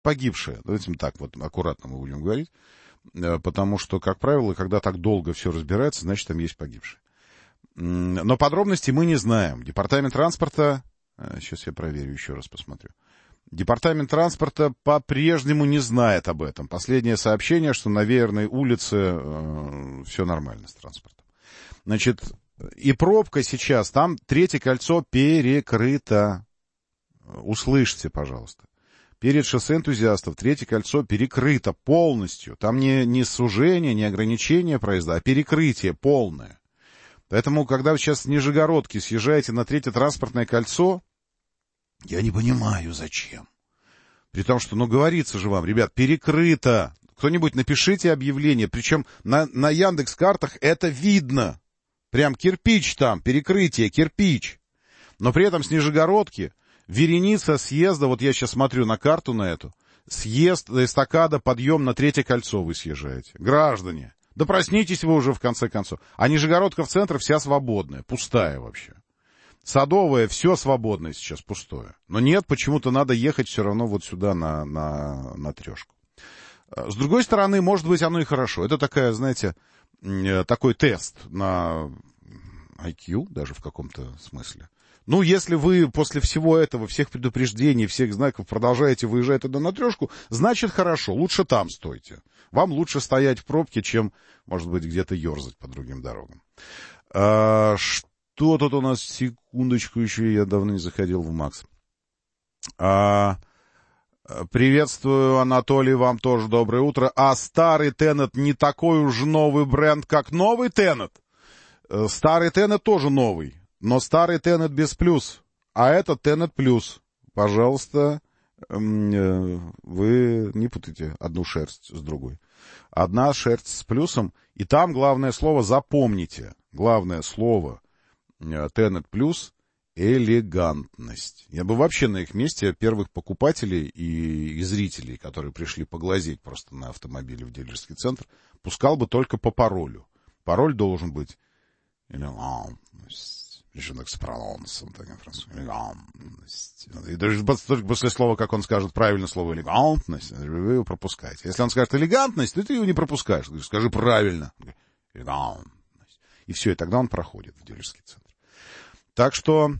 погибшие. Давайте так вот аккуратно мы будем говорить. Потому что, как правило, когда так долго все разбирается, значит, там есть погибшие. Но подробностей мы не знаем. Департамент транспорта... Сейчас я проверю, еще раз посмотрю. Департамент транспорта по-прежнему не знает об этом. Последнее сообщение, что на Веерной улице все нормально с транспортом. Значит, и пробка сейчас, там третье кольцо перекрыто. Услышьте, пожалуйста. Перед шоссе энтузиастов третье кольцо перекрыто полностью. Там не сужение, не ограничение проезда, а перекрытие полное. Поэтому, когда вы сейчас с Нижегородки съезжаете на третье транспортное кольцо, я не понимаю, зачем. При том, что, говорится же вам, ребят, перекрыто. Кто-нибудь напишите объявление. Причем на Яндекс.Картах это видно. Прям кирпич там, перекрытие, кирпич. Но при этом с Нижегородки вереница съезда, вот я сейчас смотрю на карту на эту, съезд, эстакада, подъем на третье кольцо вы съезжаете. Граждане, да проснитесь вы уже в конце концов. А Нижегородка в центре вся свободная, пустая вообще. Садовое, все свободное сейчас, пустое. Но нет, почему-то надо ехать все равно вот сюда на трешку. С другой стороны, может быть, оно и хорошо. Это такая, знаете, такой тест на IQ, даже в каком-то смысле. Если вы после всего этого, всех предупреждений, всех знаков продолжаете выезжать туда на трешку, значит хорошо, лучше там стойте. Вам лучше стоять в пробке, чем, может быть, где-то ерзать по другим дорогам. Что тут у нас? Секундочку еще, я давно не заходил в Макс. Приветствую, Анатолий, вам тоже доброе утро. А старый Тенет не такой уж новый бренд, как новый Тенет? Старый Тенет тоже новый, но старый Тенет без плюс, а этот Тенет плюс. Пожалуйста, вы не путайте одну шерсть с другой. Одна шерсть с плюсом, и там главное слово запомните. Главное слово Тенет плюс — элегантность. Я бы вообще на их месте первых покупателей и зрителей, которые пришли поглазеть просто на автомобили в дилерский центр, пускал бы только по паролю. Пароль должен быть элегантность. Еще так с прононсом, так элегантность. И даже только после слова, как он скажет правильно слово элегантность, вы его пропускаете. Если он скажет элегантность, то ты его не пропускаешь. Скажи правильно. Элегантность. И все, и тогда он проходит в дилерский центр. Так что,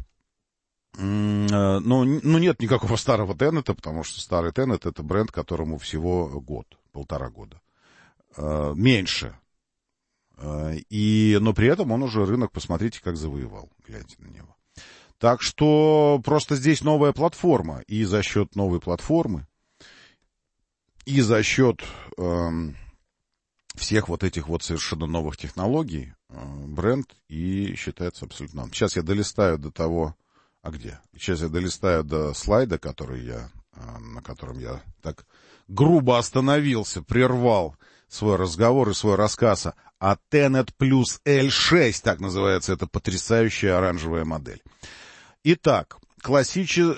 нет никакого старого Тенета, потому что старый Тенет — это бренд, которому всего полтора года. Меньше. Но при этом он уже рынок, посмотрите, как завоевал. Гляньте на него. Так что просто здесь новая платформа. И за счет новой платформы, и за счет всех вот этих вот совершенно новых технологий бренд и считается абсолютно новым. Сейчас я долистаю до того... Сейчас я долистаю до слайда, на котором я так грубо остановился, прервал свой разговор и свой рассказ о Tenet Plus L6, так называется эта потрясающая оранжевая модель. Итак, классика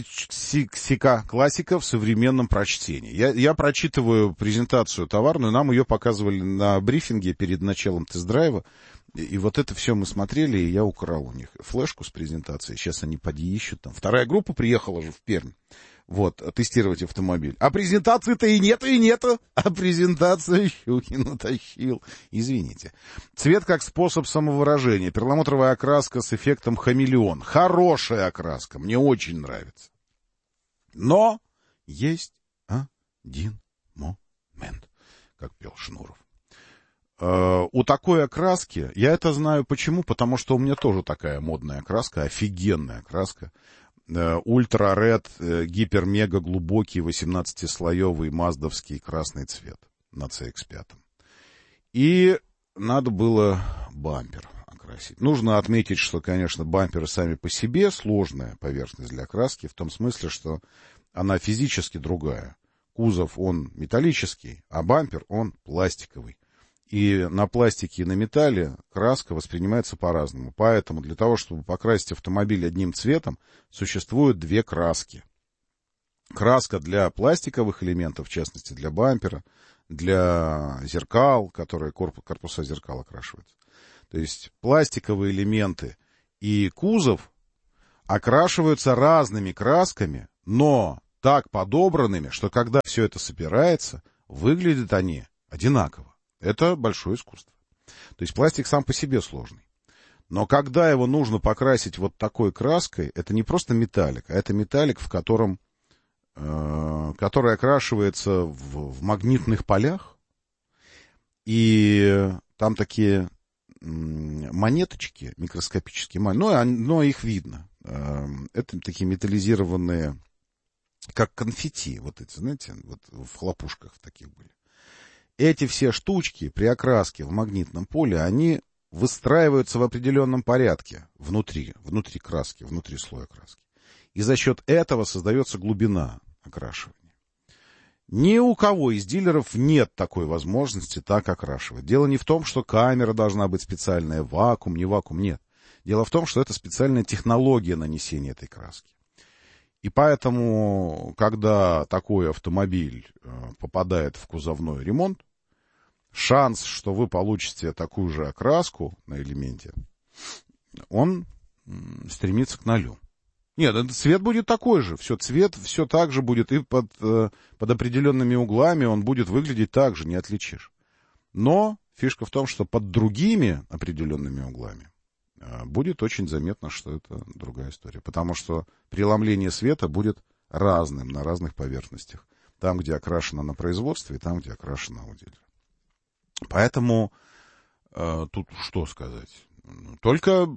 в современном прочтении. Я прочитываю презентацию товарную, нам ее показывали на брифинге перед началом тест-драйва, и вот это все мы смотрели, и я украл у них флешку с презентацией, сейчас они подъищут там. Вторая группа приехала же в Пермь, тестировать автомобиль. А презентации-то и нету, а презентацию Щукин утащил. Извините. Цвет как способ самовыражения. Перламутровая окраска с эффектом хамелеон. Хорошая окраска, мне очень нравится. Но есть один момент, как пел Шнуров. У такой окраски, я это знаю почему, потому что у меня тоже такая модная окраска, офигенная окраска. Ультра Ред, гипер-мега глубокий 18-слоевый маздовский красный цвет на CX-5. И надо было бампер окрасить. Нужно отметить, что, конечно, бамперы сами по себе сложная поверхность для окраски, в том смысле, что она физически другая. Кузов, он металлический, а бампер, он пластиковый. И на пластике и на металле краска воспринимается по-разному. Поэтому для того, чтобы покрасить автомобиль одним цветом, существуют две краски. Краска для пластиковых элементов, в частности для бампера, для зеркал, которые корпуса зеркал окрашиваются. То есть пластиковые элементы и кузов окрашиваются разными красками, но так подобранными, что когда все это собирается, выглядят они одинаково. Это большое искусство. То есть пластик сам по себе сложный. Но когда его нужно покрасить вот такой краской, это не просто металлик, а это металлик, в котором, который окрашивается в магнитных полях. И там такие монеточки микроскопические, но их видно. Это такие металлизированные, как конфетти, вот эти, знаете, вот в хлопушках таких были. Эти все штучки при окраске в магнитном поле, они выстраиваются в определенном порядке внутри краски, внутри слоя краски. И за счет этого создается глубина окрашивания. Ни у кого из дилеров нет такой возможности так окрашивать. Дело не в том, что камера должна быть специальная, вакуум, не вакуум, нет. Дело в том, что это специальная технология нанесения этой краски. И поэтому, когда такой автомобиль попадает в кузовной ремонт, шанс, что вы получите такую же окраску на элементе, он стремится к нулю. Нет, цвет будет такой же. Цвет все так же будет, и под определенными углами он будет выглядеть так же, не отличишь. Но фишка в том, что под другими определенными углами будет очень заметно, что это другая история. Потому что преломление света будет разным на разных поверхностях. Там, где окрашено на производстве, и там, где окрашено у дилера. Поэтому тут что сказать? Только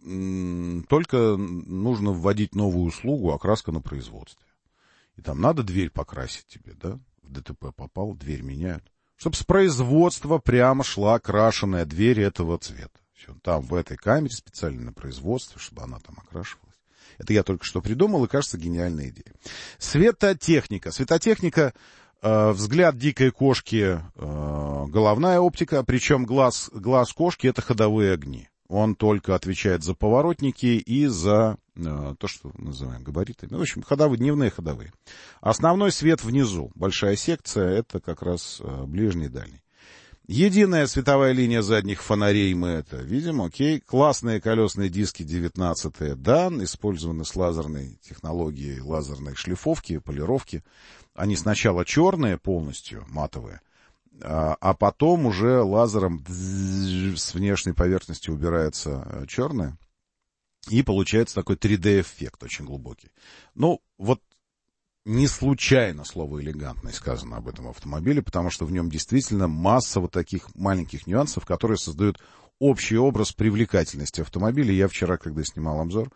нужно вводить новую услугу окраска на производстве. И там надо дверь покрасить тебе, да? В ДТП попал, дверь меняют. Чтобы с производства прямо шла крашеная дверь этого цвета. Все, там в этой камере специально на производстве, чтобы она там окрашивалась. Это я только что придумал, и кажется, гениальная идея. Светотехника. Светотехника, взгляд дикой кошки, головная оптика, причем глаз кошки — это ходовые огни. Он только отвечает за поворотники и за то, что называем габаритами. В общем, дневные ходовые. Основной свет внизу. Большая секция — это как раз ближний и дальний. Единая световая линия задних фонарей мы это видим, окей. Классные колесные диски 19-е, да, использованы с лазерной технологией, лазерной шлифовки, полировки. Они сначала черные полностью, матовые, а потом уже лазером с внешней поверхности убирается черное, и получается такой 3D-эффект очень глубокий. Ну, вот не случайно слово «элегантный» сказано об этом автомобиле, потому что в нем действительно масса вот таких маленьких нюансов, которые создают общий образ привлекательности автомобиля. Я вчера, когда снимал обзор,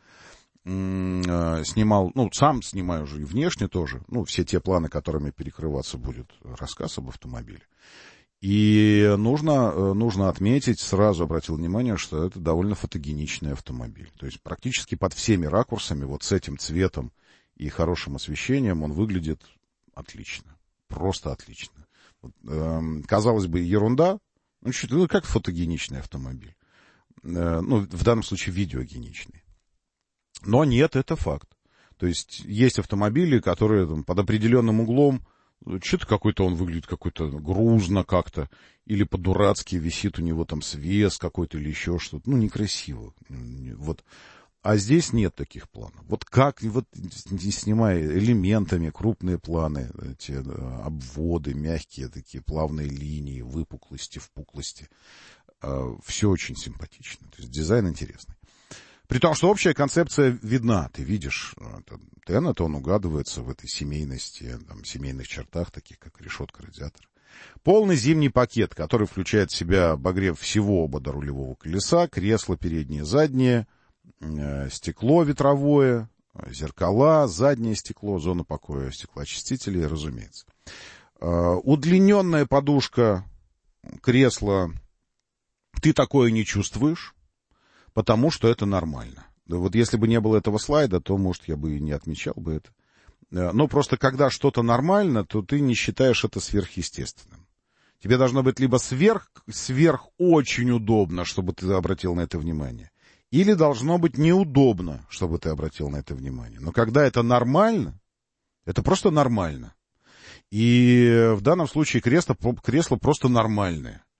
сам снимаю уже и внешне тоже, все те планы, которыми перекрываться будет рассказ об автомобиле. И нужно отметить, сразу обратил внимание, что это довольно фотогеничный автомобиль. То есть практически под всеми ракурсами, вот с этим цветом и хорошим освещением он выглядит отлично. Просто отлично. Казалось бы, ерунда, как фотогеничный автомобиль. В данном случае видеогеничный. Но нет, это факт. То есть автомобили, которые под определенным углом, что-то какой-то он выглядит какой-то грузно как-то, или по-дурацки висит у него там свес какой-то или еще что-то. Некрасиво. Вот. А здесь нет таких планов. Снимая элементами крупные планы, эти обводы, мягкие такие плавные линии, выпуклости, впуклости. Все очень симпатично. То есть дизайн интересный. При том, что общая концепция видна. Ты видишь, он угадывается в этой семейности, семейных чертах, таких как решетка радиатора. Полный зимний пакет, который включает в себя обогрев всего обода рулевого колеса, кресла передние, задние, стекло ветровое, зеркала, заднее стекло, зона покоя стеклоочистителей, разумеется. Удлиненная подушка кресла, ты такое не чувствуешь, потому что это нормально. Вот если бы не было этого слайда, то, может, я бы и не отмечал бы это. Но просто когда что-то нормально, то ты не считаешь это сверхъестественным. Тебе должно быть либо сверх очень удобно, чтобы ты обратил на это внимание, или должно быть неудобно, чтобы ты обратил на это внимание. Но когда это нормально, это просто нормально. И в данном случае кресло просто нормальное.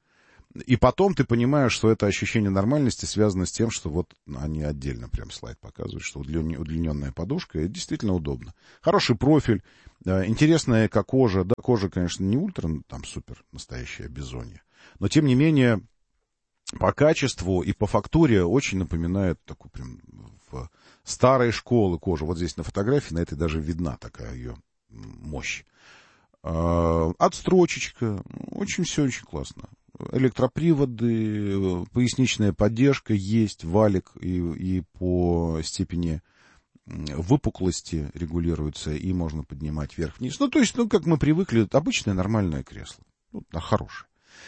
И потом ты понимаешь, что это ощущение нормальности связано с тем, что вот они отдельно прям слайд показывают, что удлиненная подушка, это действительно удобно. Хороший профиль, интересная эко-кожа. Да, кожа, конечно, не ультра, там супер настоящая бизонья. Но, тем не менее, по качеству и по фактуре очень напоминает такую прям в старой школы кожу. Вот здесь на фотографии, на этой даже видна такая ее мощь. Отстрочечка. Очень все очень классно. Электроприводы, поясничная поддержка есть, валик и по степени выпуклости регулируется, и можно поднимать вверх-вниз. Ну, то есть, как мы привыкли, обычное нормальное кресло. Ну, хорошее.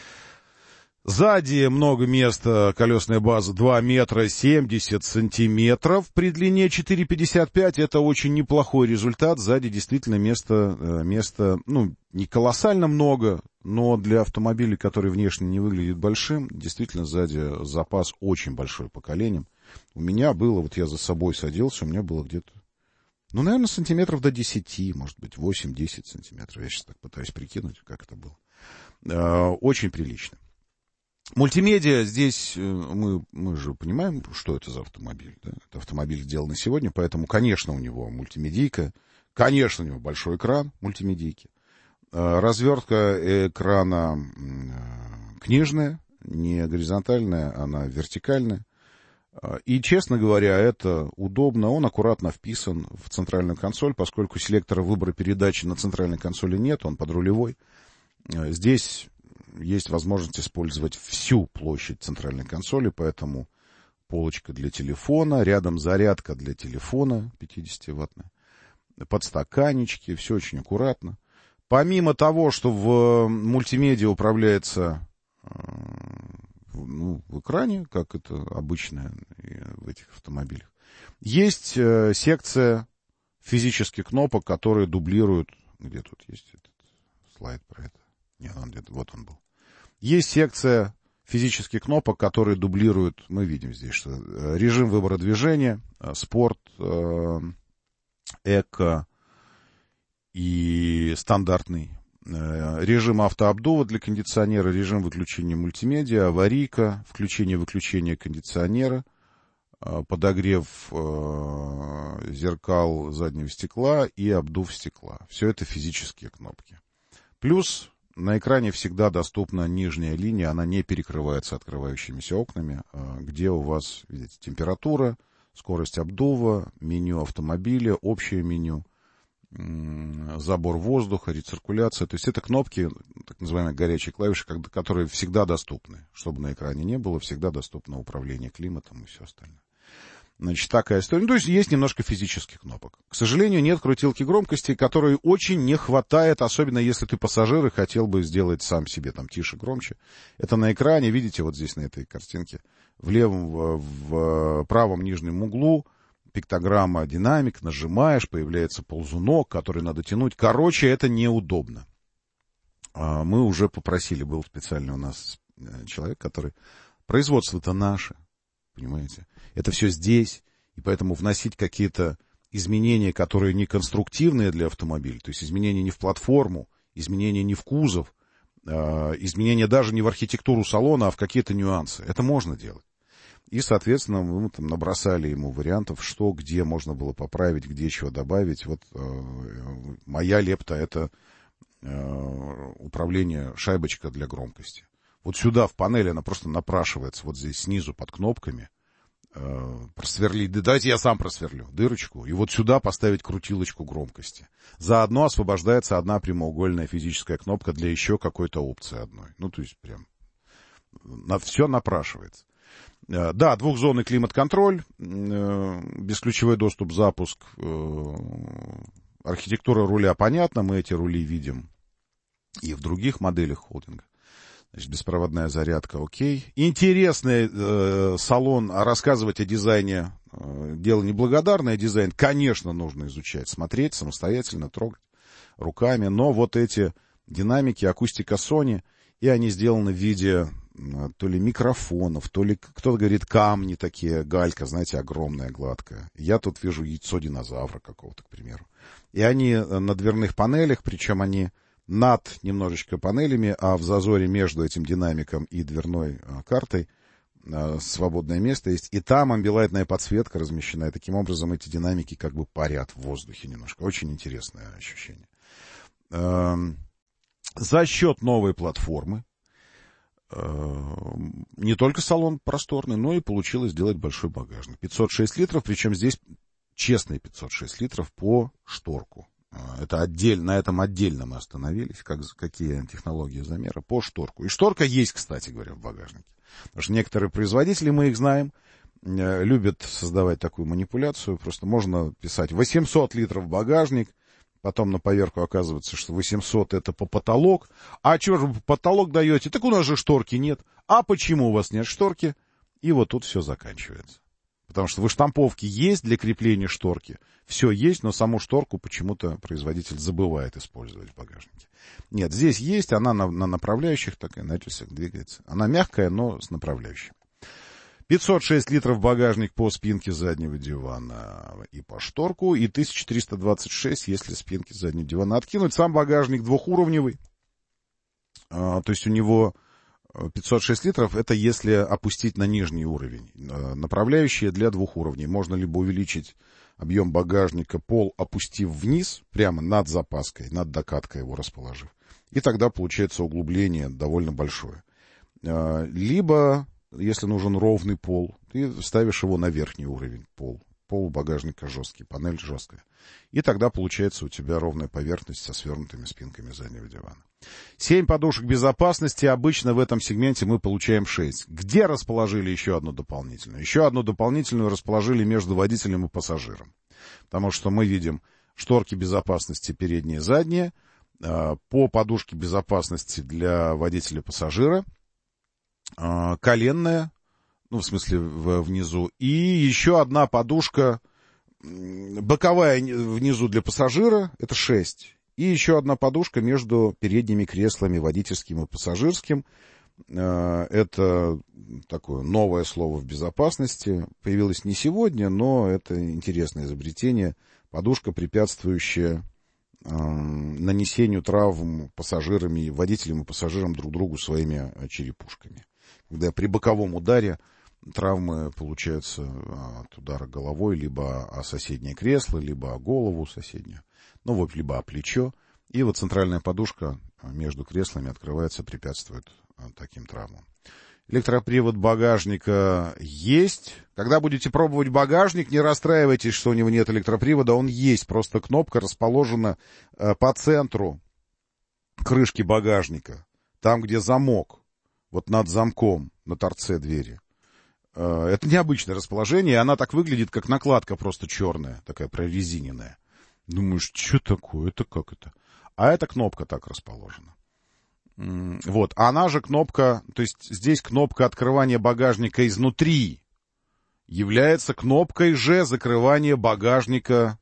Сзади много места, колесная база 2 метра 70 сантиметров, при длине 4,55, это очень неплохой результат. Сзади действительно места, ну, не колоссально много, но для автомобиля, который внешне не выглядит большим, действительно сзади запас очень большой по коленям. У меня было, вот я за собой садился, у меня было где-то, ну, наверное, сантиметров до 10, может быть, 8-10 сантиметров. Я сейчас так пытаюсь прикинуть, как это было. Очень прилично. Мультимедиа, здесь мы же понимаем, что это за автомобиль. Да? Это автомобиль сделан сегодня, поэтому, конечно, у него мультимедийка, конечно, у него большой экран мультимедийки. Развертка экрана книжная, не горизонтальная, она вертикальная. И, честно говоря, это удобно. Он аккуратно вписан в центральную консоль, поскольку селектора выбора передачи на центральной консоли нет, он подрулевой. Здесь есть возможность использовать всю площадь центральной консоли, поэтому полочка для телефона, рядом зарядка для телефона 50-ваттная, подстаканнички, все очень аккуратно. Помимо того, что в мультимедиа управляется в экране, как это обычно в этих автомобилях, есть секция физических кнопок, которые дублируют... Где тут есть этот слайд про это? Нет, он где-то, вот он был. Есть секция физических кнопок, которые дублируют, мы видим здесь, что режим выбора движения, спорт, эко и стандартный, режим автообдува для кондиционера, режим выключения мультимедиа, аварийка, включение-выключение кондиционера, подогрев зеркал заднего стекла и обдув стекла. Все это физические кнопки. Плюс на экране всегда доступна нижняя линия, она не перекрывается открывающимися окнами, где у вас, видите, температура, скорость обдува, меню автомобиля, общее меню, забор воздуха, рециркуляция. То есть это кнопки, так называемые горячие клавиши, которые всегда доступны. Чтобы на экране не было, всегда доступно управление климатом и все остальное. Значит, такая история. Ну, то есть есть немножко физических кнопок. К сожалению, нет крутилки громкости, которой очень не хватает, особенно если ты пассажир и хотел бы сделать сам себе там тише, громче. Это на экране, видите, вот здесь на этой картинке, в левом, в правом нижнем углу пиктограмма динамик, нажимаешь, появляется ползунок, который надо тянуть. Короче, это неудобно. Мы уже попросили, был специальный у нас человек, который... Производство-то наше. Понимаете? Это все здесь, и поэтому вносить какие-то изменения, которые не конструктивные для автомобиля, то есть изменения не в платформу, изменения не в кузов, изменения даже не в архитектуру салона, а в какие-то нюансы. Это можно делать. И, соответственно, мы там набросали ему вариантов, что, где можно было поправить, где чего добавить. Вот моя лепта — это управление шайбочка для громкости. Вот сюда в панели она просто напрашивается, вот здесь снизу под кнопками, просверлить, да, давайте я сам просверлю дырочку, и вот сюда поставить крутилочку громкости. Заодно освобождается одна прямоугольная физическая кнопка для еще какой-то опции одной. Ну, то есть прям все напрашивается. Да, двухзонный климат-контроль, бесключевой доступ, запуск, архитектура руля понятна, мы эти рули видим и в других моделях холдинга. Значит, беспроводная зарядка, окей. Интересный салон, а рассказывать о дизайне дело неблагодарное. Дизайн, конечно, нужно изучать, смотреть самостоятельно, трогать руками. Но вот эти динамики, акустика Sony, и они сделаны в виде то ли микрофонов, то ли, кто-то говорит, камни такие, галька, знаете, огромная, гладкая. Я тут вижу яйцо динозавра какого-то, к примеру. И они на дверных панелях, причем они над немножечко панелями, а в зазоре между этим динамиком и дверной картой свободное место есть. И там амбилайтная подсветка размещена. И таким образом эти динамики как бы парят в воздухе немножко. Очень интересное ощущение. За счет новой платформы не только салон просторный, но и получилось сделать большой багажник. 506 литров, причем здесь честные 506 литров по шторку. Это отдельно, на этом отдельно мы остановились, какие технологии замера по шторку. И шторка есть, кстати говоря, в багажнике. Потому что некоторые производители, мы их знаем, любят создавать такую манипуляцию. Просто можно писать 800 литров багажник, потом на поверку оказывается, что 800 это по потолок. А что же вы потолок даете? Так у нас же шторки нет. А почему у вас нет шторки? И вот тут все заканчивается. Потому что в штамповке есть для крепления шторки. Все есть, но саму шторку почему-то производитель забывает использовать в багажнике. Нет, здесь есть, она на направляющих такая, на рельсах двигается. Она мягкая, но с направляющим. 506 литров багажник по спинке заднего дивана и по шторку. И 1326, если спинки заднего дивана откинуть. Сам багажник двухуровневый. То есть у него 506 литров, это если опустить на нижний уровень. Направляющие для двух уровней. Можно либо увеличить объем багажника, пол опустив вниз, прямо над запаской, над докаткой его расположив. И тогда получается углубление довольно большое. Либо, если нужен ровный пол, ты ставишь его на верхний уровень, пол. Пол багажника жесткий, панель жесткая. И тогда получается у тебя ровная поверхность со свернутыми спинками заднего дивана. 7 подушек безопасности. Обычно в этом сегменте мы получаем 6. Где расположили еще одну дополнительную? Еще одну дополнительную расположили между водителем и пассажиром. Потому что мы видим шторки безопасности передние и задние. По подушке безопасности для водителя и пассажира. Коленная. Ну, в смысле, внизу. И еще одна подушка боковая внизу для пассажира. Это 6. И еще одна подушка между передними креслами, водительским и пассажирским. Это такое новое слово в безопасности. Появилось не сегодня, но это интересное изобретение. Подушка, препятствующая нанесению травм пассажирами, водителям и пассажирам друг другу своими черепушками. Когда при боковом ударе травмы получаются от удара головой, либо о соседнее кресло, либо о голову соседнюю, ну вот, либо о плечо. И вот центральная подушка между креслами открывается, препятствует таким травмам. Электропривод багажника есть. Когда будете пробовать багажник, не расстраивайтесь, что у него нет электропривода, он есть. Просто кнопка расположена по центру крышки багажника, там, где замок, вот над замком, на торце двери. Это необычное расположение, она так выглядит, как накладка просто черная, такая прорезиненная. Думаешь, что такое, это как это? А эта кнопка так расположена. Вот, она же кнопка, то есть здесь кнопка открывания багажника изнутри является кнопкой же закрывания багажника,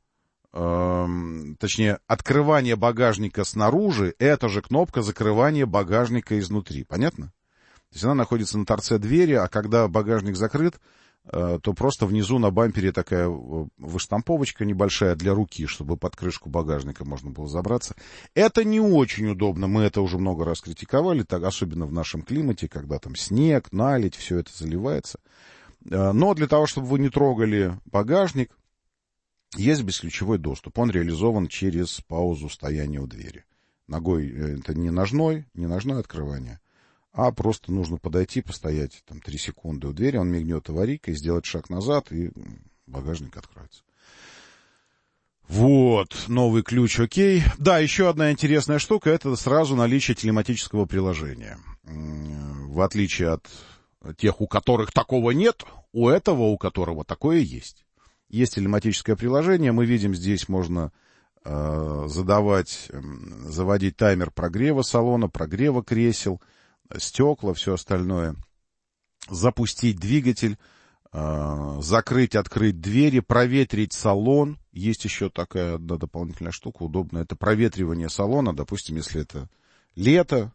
точнее, открывание багажника снаружи, это же кнопка закрывания багажника изнутри. Понятно? То есть она находится на торце двери, а когда багажник закрыт, то просто внизу на бампере такая выштамповочка небольшая для руки, чтобы под крышку багажника можно было забраться. Это не очень удобно, мы это уже много раз критиковали, так, особенно в нашем климате, когда там снег, наледь, все это заливается. Но для того, чтобы вы не трогали багажник, есть бесключевой доступ. Он реализован через паузу стояния у двери. Ногой это не ножное открывание, а просто нужно подойти, постоять там 3 секунды у двери, он мигнет аварийкой, сделать шаг назад, и багажник откроется. Вот, новый ключ, окей. Да, еще одна интересная штука, это сразу наличие телематического приложения. В отличие от тех, у которых такого нет, у этого, у которого такое есть. Есть телематическое приложение, мы видим, здесь можно заводить таймер прогрева салона, прогрева кресел, стекла, все остальное, запустить двигатель, закрыть, открыть двери, проветрить салон. Есть еще такая одна дополнительная штука удобная, это проветривание салона, допустим, если это лето,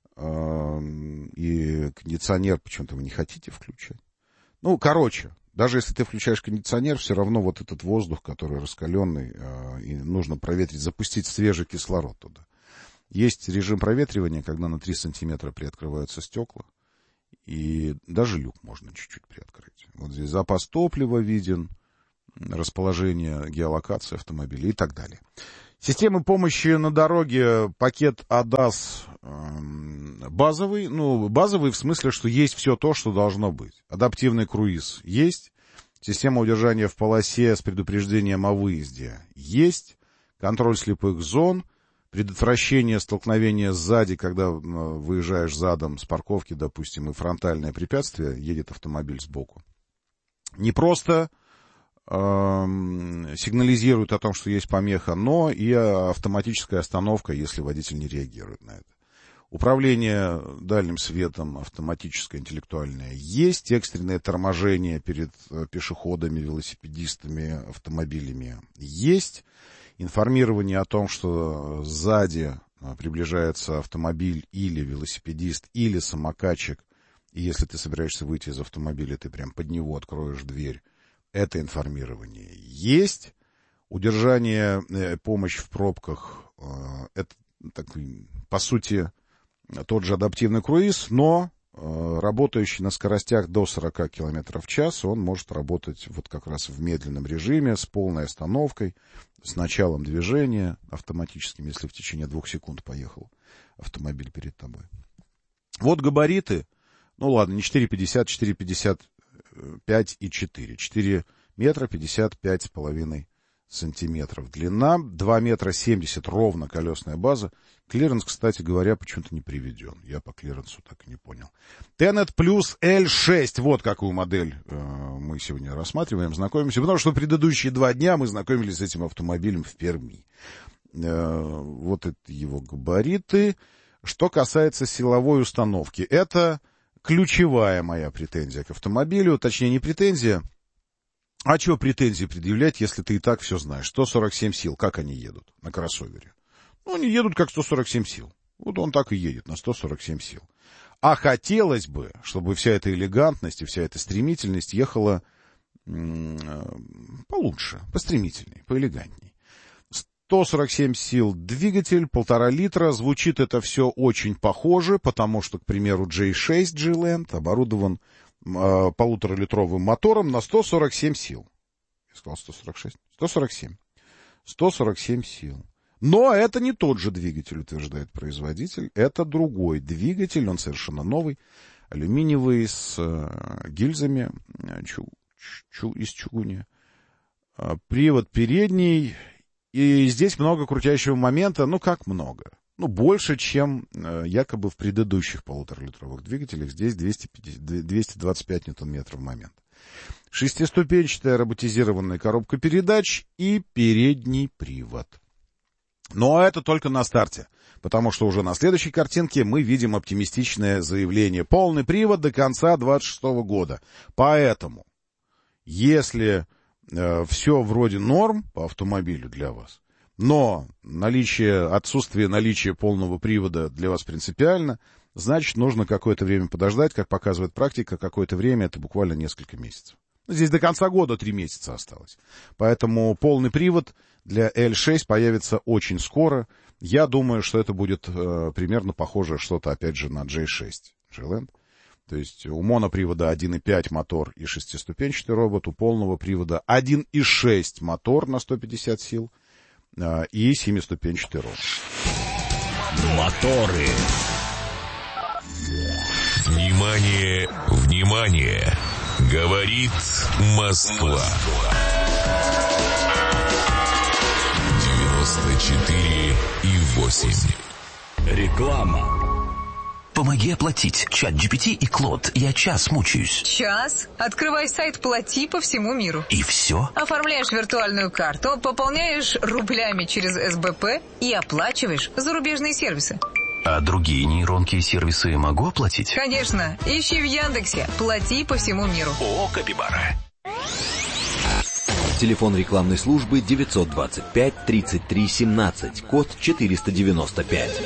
и кондиционер почему-то вы не хотите включать. Ну, короче, даже если ты включаешь кондиционер, все равно вот этот воздух, который раскаленный, и нужно проветрить, запустить свежий кислород туда. Есть режим проветривания, когда на 3 сантиметра приоткрываются стекла, и даже люк можно чуть-чуть приоткрыть. Вот здесь запас топлива виден, расположение, геолокация автомобиля и так далее. Системы помощи на дороге, пакет ADAS базовый. Ну, базовый в смысле, что есть все то, что должно быть. Адаптивный круиз есть. Система удержания в полосе с предупреждением о выезде есть. Контроль слепых зон. Предотвращение столкновения сзади, когда выезжаешь задом с парковки, допустим, и фронтальное препятствие, едет автомобиль сбоку. Не просто сигнализирует о том, что есть помеха, но и автоматическая остановка, если водитель не реагирует на это. Управление дальним светом автоматическое, интеллектуальное есть. Экстренное торможение перед пешеходами, велосипедистами, автомобилями есть. Информирование о том, что сзади приближается автомобиль или велосипедист, или самокатчик, и если ты собираешься выйти из автомобиля, ты прям под него откроешь дверь. Это информирование есть. Удержание, помощь в пробках, это, по сути, тот же адаптивный круиз, но работающий на скоростях до 40 км в час, он может работать вот как раз в медленном режиме, с полной остановкой, с началом движения автоматическим, если в течение 2 секунд поехал автомобиль перед тобой. Вот габариты. Ну ладно, не 4,50, 4,55 и 4. 4 метра 55,5 сантиметров. Длина 2 метра 70 ровно колесная база. Клиренс, кстати говоря, почему-то не приведен. Я по клиренсу так и не понял. Tenet Plus L6. Вот какую модель мы сегодня рассматриваем, знакомимся. Потому что предыдущие 2 дня мы знакомились с этим автомобилем в Перми. Вот это его габариты. Что касается силовой установки, это ключевая моя претензия к автомобилю. Точнее, не претензия. А чего претензии предъявлять, если ты и так все знаешь? 147 сил, как они едут на кроссовере? Ну, они едут как 147 сил. Вот он так и едет, на 147 сил. А хотелось бы, чтобы вся эта элегантность и вся эта стремительность ехала получше, постремительней, поэлегантней. 147 сил двигатель, 1,5 литра. Звучит это все очень похоже, потому что, к примеру, J6 G-Land оборудован 1,5-литровым мотором на 147 сил. Я сказал 146? 147. 147 сил. Но это не тот же двигатель, утверждает производитель. Это другой двигатель, он совершенно новый. Алюминиевый, с гильзами из чугуня. Привод передний. И здесь много крутящего момента. Ну, как много? Ну, больше, чем якобы в предыдущих 1,5-литровых двигателях. Здесь 225 ньютон-метров в момент. 6-ступенчатая роботизированная коробка передач и передний привод. Но это только на старте, потому что уже на следующей картинке мы видим оптимистичное заявление. Полный привод до конца 2026 года. Поэтому, если все вроде норм по автомобилю для вас, но отсутствие наличия полного привода для вас принципиально, значит, нужно какое-то время подождать, как показывает практика, какое-то время, это буквально несколько месяцев. Здесь до конца года 3 месяца осталось. Поэтому полный привод для L6 появится очень скоро. Я думаю, что это будет примерно похоже что-то, опять же, на J6 G-Land. То есть у монопривода 1,5 мотор и 6-ступенчатый робот, у полного привода 1,6 мотор на 150 сил и 7-ступенчатый робот. Моторы. Внимание, внимание! Говорит Москва. 94,8. Реклама. Помоги оплатить. ChatGPT и Клод. Я час мучаюсь. Час? Открывай сайт «Плати» по всему миру. И все? Оформляешь виртуальную карту, пополняешь рублями через СБП и оплачиваешь зарубежные сервисы. А другие нейронки и сервисы могу оплатить? Конечно. Ищи в Яндексе «Плати» по всему миру. О, Капибара. Телефон рекламной службы 925 33 17, код 495.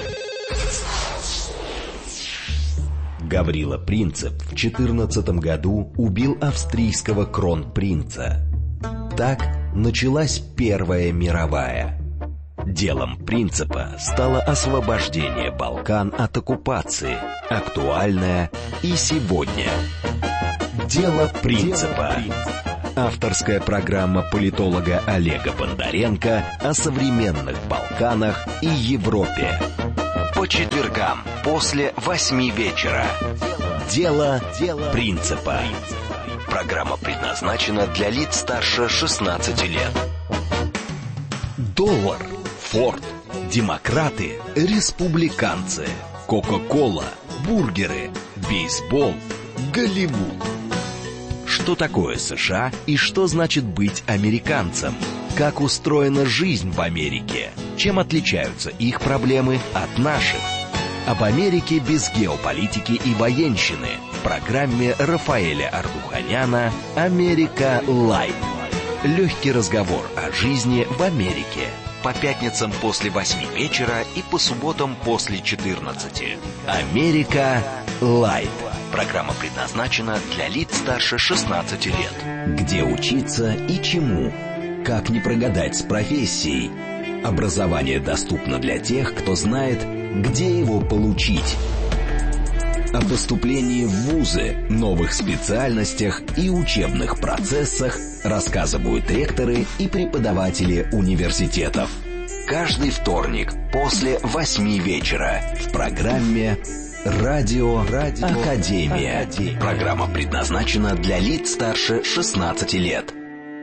Гаврила Принцип в 2014 году убил австрийского кронпринца. Так началась Первая мировая. Делом принципа стало освобождение Балкан от оккупации, актуальное и сегодня. Дело принципа. Авторская программа политолога Олега Бондаренко о современных Балканах и Европе. По четвергам после 8 вечера. Дело принципа. Программа предназначена для лиц старше 16 лет. Доллар, Форд, демократы, республиканцы, Кока-кола, бургеры, бейсбол, Голливуд. Что такое США и что значит быть американцем? Как устроена жизнь в Америке? Чем отличаются их проблемы от наших? Об Америке без геополитики и военщины в программе Рафаэля Ардуханяна «Америка Лайв». Легкий разговор о жизни в Америке. По пятницам после 8 вечера и по субботам после 14. «Америка Лайв». Программа предназначена для лиц старше 16 лет. Где учиться и чему? Как не прогадать с профессией? Образование доступно для тех, кто знает, где его получить. О поступлении в вузы, новых специальностях и учебных процессах рассказывают ректоры и преподаватели университетов. Каждый вторник после 8 вечера в программе «Радио Академия». Программа предназначена для лиц старше 16 лет.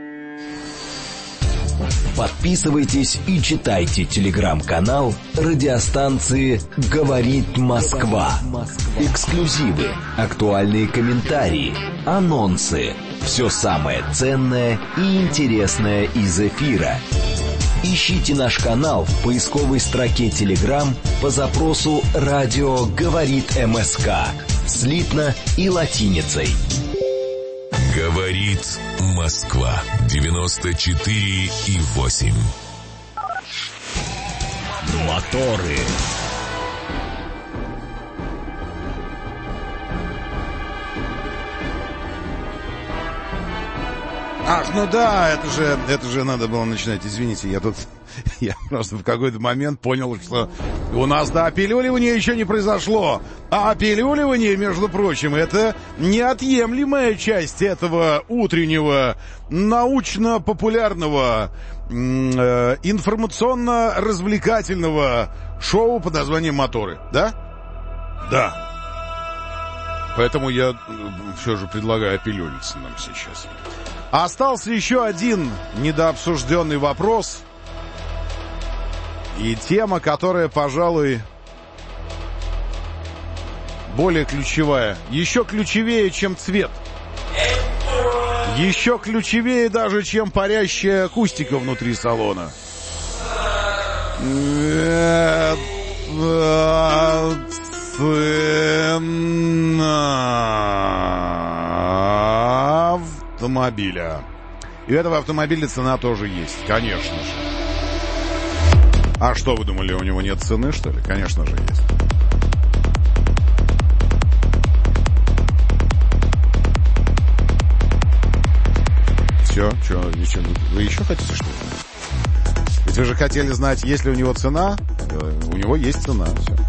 Подписывайтесь и читайте телеграм-канал радиостанции «Говорит Москва». Эксклюзивы, актуальные комментарии, анонсы. Все самое ценное и интересное из эфира. Ищите наш канал в поисковой строке Telegram по запросу «Радио говорит МСК» слитно и латиницей. Говорит Москва 94,8. Моторы. Ах, ну да, это же надо было начинать. Извините, я просто в какой-то момент понял, что у нас до опилюливания еще не произошло. А опилюливание, между прочим, это неотъемлемая часть этого утреннего научно-популярного, информационно-развлекательного шоу под названием «Моторы». Да? Да. Поэтому я все же предлагаю опилюлиться нам сейчас. Остался еще один недообсужденный вопрос. И тема, которая, пожалуй, более ключевая. Еще ключевее, чем цвет. Еще ключевее даже, чем парящая акустика внутри салона. Цена автомобиля. И у этого автомобиля цена тоже есть, конечно же. А что вы думали, у него нет цены, что ли? Конечно же есть. Все, что, ничего, вы еще хотите что-то? Ведь вы же хотели знать, есть ли у него цена. У него есть цена, все.